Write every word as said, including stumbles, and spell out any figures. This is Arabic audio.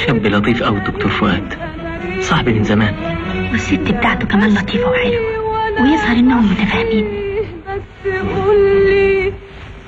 شاب لطيف قوي الدكتور فؤاد، صاحبي من زمان. والست بتاعته كمان لطيفة وحلوة، ويظهر انهم متفاهمين.